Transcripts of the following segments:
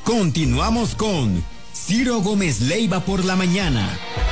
Continuamos con Ciro Gómez Leiva por la mañana.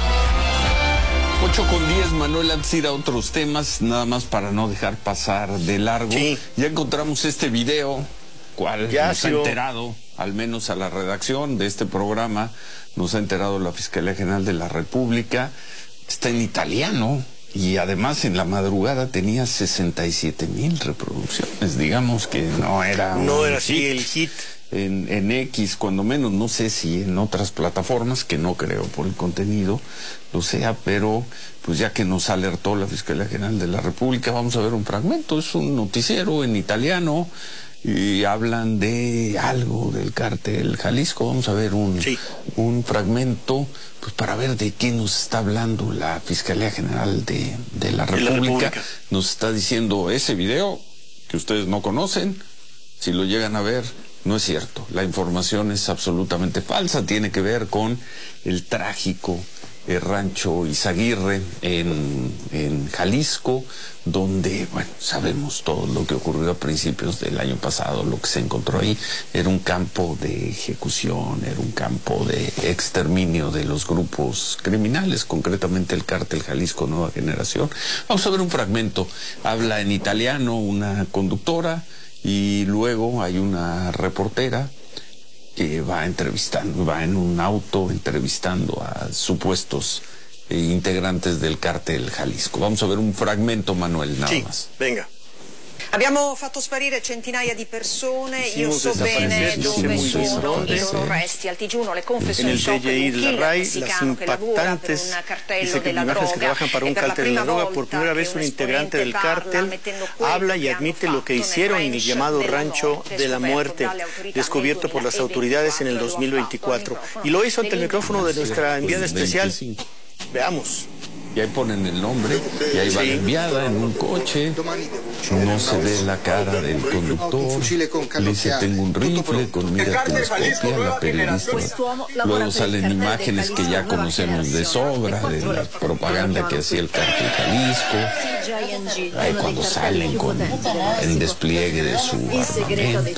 8:10, Manuel, antes de ir a otros temas, nada más para no dejar pasar de largo. Sí. Ya encontramos este video, cual ya nos ha enterado, al menos a la redacción de este programa, nos ha enterado la Fiscalía General de la República. Está en italiano y además en la madrugada tenía 67,000 reproducciones. Digamos que no era así el hit. En X, cuando menos, no sé si en otras plataformas, que no creo por el contenido lo sea, pero pues ya que nos alertó la Fiscalía General de la República, vamos a ver un fragmento. Es un noticiero en italiano y hablan de algo del cártel Jalisco. Vamos a ver un fragmento, pues para ver de qué nos está hablando la Fiscalía General de la República. Nos está diciendo ese video que ustedes no conocen, si lo llegan a ver, no es cierto. La información es absolutamente falsa. Tiene que ver con el trágico rancho Izaguirre en Jalisco, donde, bueno, sabemos todo lo que ocurrió a principios del año pasado. Lo que se encontró ahí era un campo de ejecución, era un campo de exterminio de los grupos criminales, concretamente el cártel Jalisco Nueva Generación. Vamos a ver un fragmento. Habla en italiano una conductora y luego hay una reportera que va en un auto entrevistando a supuestos integrantes del cártel Jalisco. Vamos a ver un fragmento, Manuel, nada más. Venga. Abbiamo fatto sparire centinaia di persone, io so bene dove sono i loro resti. Al TG1 le confessioni DJI de la RAI, las impactantes imágenes que trabajan para un cártel de la droga. Por primera vez un integrante del cártel habla y admite lo que hicieron en el llamado Rancho de la Muerte, descubierto por las autoridades en el 2024. Y lo hizo ante el micrófono de nuestra enviada especial. Veamos. Y ahí ponen el nombre, y ahí va la enviada en un coche, no se ve la cara del conductor, le dice tengo un rifle con mira telescopia, la periodista. Luego salen imágenes que ya conocemos de sobra, de la propaganda que hacía el cártel Jalisco, ahí cuando salen con el despliegue de su armamento.